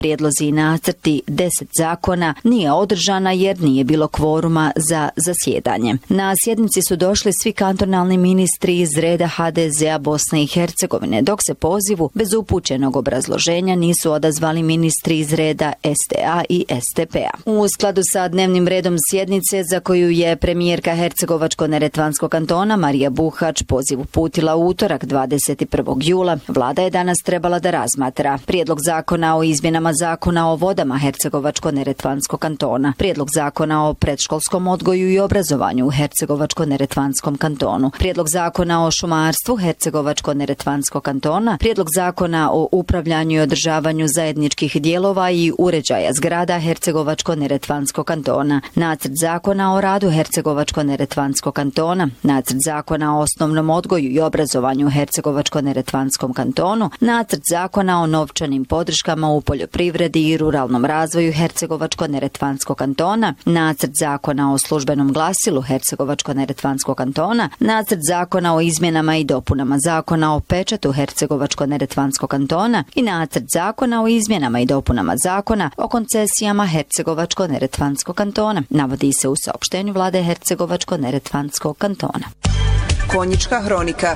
prijedlozi i nacrti 10 zakona nije održana jer nije bilo kvoruma za zasjedanje. Na sjednici su došli svi kantonalni ministri iz reda HDZ-a Bosne i Hercegovine, dok se pozivu bez upućenog obrazloženja nisu odazvali ministri iz reda SDA i STP-a. U skladu sa dnevnim redom sjednice za koju je premijerka Hercegovačko-neretvanskog kantona Marija Buhač poziv uputila u utorak 21. jula, vlada je danas trebala da razmatra prijedlog zakona o izmjenama zakona o vodama Hercegovačko-neretvanskog kantona, prijedlog zakona o predškolskom odgoju i obrazovanju u Hercegovačko-neretvanskom kantonu, prijedlog zakona o šumarstvu Hercegovačko-neretvanskog kantona, prijedlog zakona o upravljanju i održavanju zajedničkih dijelova i uređaja zgrada Hercegovačko-neretvanskog kantona, nacrt zakona o radu Hercegovačko-neretvanskog kantona, nacrt zakona o osnovnom odgoju i obrazovanju u Hercegovačko-neretvanskom kantonu, nacrt zakona o novčanim podrškama u poljoprivredi i ruralnom razvoju Hercegovačko-neretvanskog kantona, nacrt zakona o službenom glasilu Hercegovačko-neretvanskog kantona, nacrt zakona o izmjenama i dopunama zakona o pečatu Hercegovačko-neretvanskog kantona i nacrt zakona o izmjenama i dopunama zakona o koncesijama Hercegovačko-neretvanskog kantona, navodi se u saopštenju vlade Hercegovačko-neretvanskog kantona. Konjička hronika.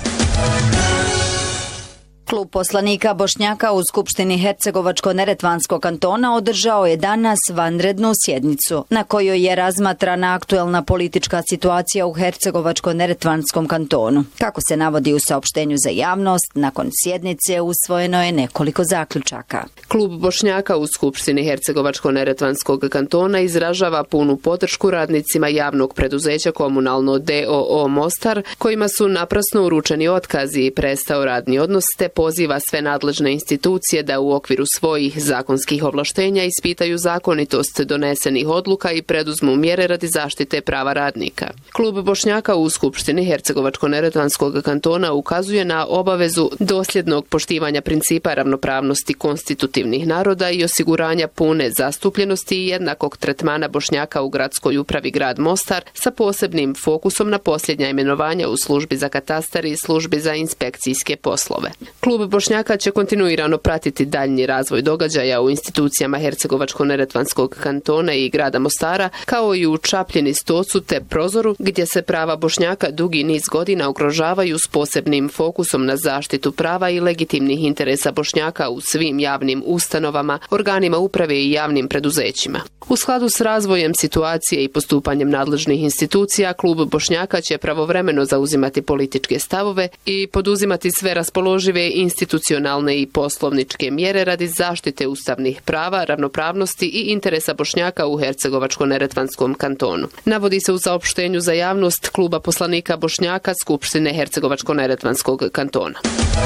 Klub poslanika Bošnjaka u Skupštini Hercegovačko-neretvanskog kantona održao je danas vanrednu sjednicu, na kojoj je razmatrana aktuelna politička situacija u Hercegovačko-neretvanskom kantonu. Kako se navodi u saopštenju za javnost, nakon sjednice usvojeno je nekoliko zaključaka. Klub Bošnjaka u Skupštini Hercegovačko-neretvanskog kantona izražava punu podršku radnicima javnog preduzeća Komunalno d.o.o. Mostar, kojima su naprasno uručeni otkazi i prestao radni odnos, te poziva sve nadležne institucije da u okviru svojih zakonskih ovlaštenja ispitaju zakonitost donesenih odluka i preduzmu mjere radi zaštite prava radnika. Klub Bošnjaka u Skupštini Hercegovačko-neretvanskog kantona ukazuje na obavezu dosljednog poštivanja principa ravnopravnosti konstitutivnih naroda i osiguranja pune zastupljenosti i jednakog tretmana Bošnjaka u gradskoj upravi grad Mostar sa posebnim fokusom na posljednja imenovanja u službi za katastar i službi za inspekcijske poslove. Klub Bošnjaka će kontinuirano pratiti daljnji razvoj događaja u institucijama Hercegovačko-neretvanskog kantona i grada Mostara, kao i u Čapljini, Stocu te Prozoru, gdje se prava Bošnjaka dugi niz godina ugrožavaju s posebnim fokusom na zaštitu prava i legitimnih interesa Bošnjaka u svim javnim ustanovama, organima uprave i javnim preduzećima. U skladu s razvojem situacije i postupanjem nadležnih institucija, Klub Bošnjaka će pravovremeno zauzimati političke stavove i poduzimati sve raspoložive institucionalne i poslovničke mjere radi zaštite ustavnih prava, ravnopravnosti i interesa Bošnjaka u Hercegovačko-neretvanskom kantonu. Navodi se u saopštenju za javnost Kluba poslanika Bošnjaka Skupštine Hercegovačko-neretvanskog kantona.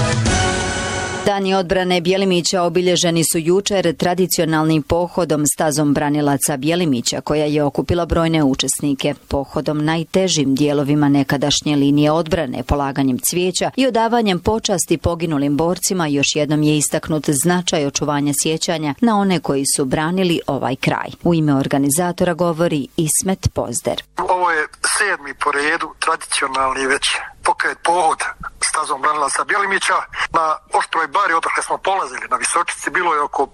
Dani odbrane Bjelimića obilježeni su jučer tradicionalnim pohodom stazom branilaca Bjelimića, koja je okupila brojne učesnike. Pohodom najtežim dijelovima nekadašnje linije odbrane, polaganjem cvijeća i odavanjem počasti poginulim borcima još jednom je istaknut značaj očuvanja sjećanja na one koji su branili ovaj kraj. U ime organizatora govori Ismet Pozder. Ovo je 7. po redu tradicionalni već pokret pohod stazom branilaca Bjelimića. Na Oštroj bari, odakle smo polazili na Visočici, bilo je oko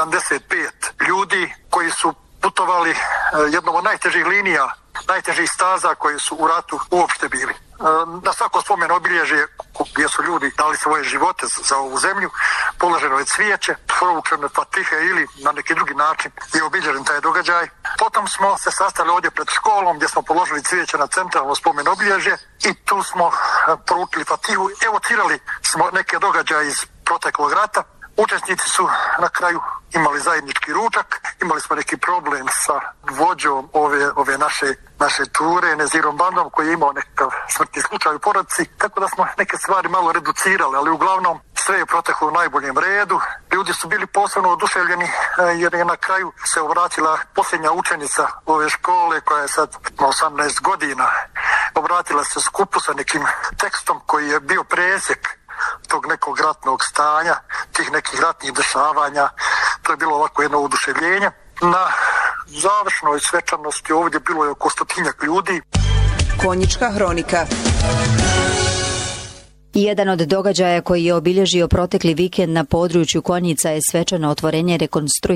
75 ljudi koji su putovali jednom od najtežih linija, najtežih staza koji su u ratu uopšte bili. Na svako spomen obilježje gdje su ljudi dali svoje živote za ovu zemlju, položeno je cvijeće, proučene fatihe ili na neki drugi način je obilježen taj događaj. Potom smo se sastali ovdje pred školom gdje smo položili cvijeće na centralno spomen obilježje i tu smo proučili fatihu, evocirali smo neke događaje iz proteklog rata. Učesnici su na kraju imali zajednički ručak, imali smo neki problem sa vođom ove naše ture, Nezirom Bandom, koji je imao nekakav smrtni slučaj u porodici, tako da smo neke stvari malo reducirali, ali uglavnom sve je proteklo u najboljem redu. Ljudi su bili posebno oduševljeni jer je na kraju se obratila posljednja učenica ove škole, koja je sad 18 godina, obratila se skupu sa nekim tekstom koji je bio presjek tog nekog ratnog stanja, tih nekih ratnih dešavanja. To je bilo ovako jedno oduševljenje. Na završnoj svečanosti ovdje bilo je oko 100 ljudi. Konjička hronika. Jedan od događaja koji je obilježio protekli vikend na području Konjica je svečano otvorenje rekonstruirane